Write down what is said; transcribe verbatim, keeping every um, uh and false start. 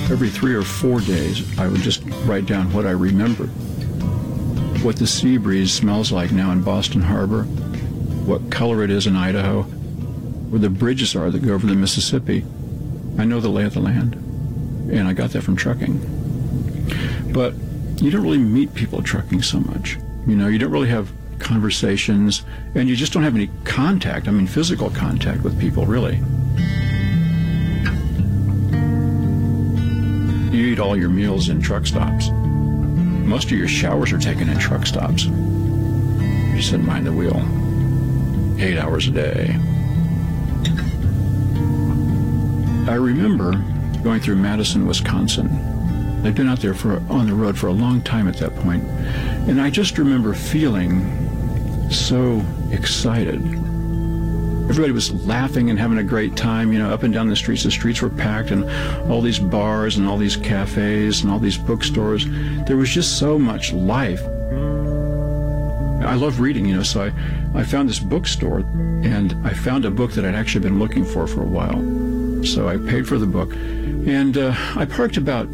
every three or four days, I would just write down what I remembered. What the sea breeze smells like now in Boston Harbor, what color it is in Idaho, where the bridges are that go over the Mississippi. I know the lay of the land, and I got that from trucking. But you don't really meet people trucking so much. You know, you don't really have conversations, and you just don't have any contact, I mean physical contact with people, really. You eat all your meals in truck stops. Most of your showers are taken in truck stops. You sit behind the wheel eight hours a day. I remember going through Madison, Wisconsin. I'd been out there for on the road for a long time at that point, and I just remember feeling so excited. Everybody was laughing and having a great time, you know, up and down the streets. The streets were packed, and all these bars and all these cafes and all these bookstores. There was just so much life. I love reading, you know, so I, I found this bookstore, and I found a book that I'd actually been looking for for a while. So I paid for the book, and uh, I parked about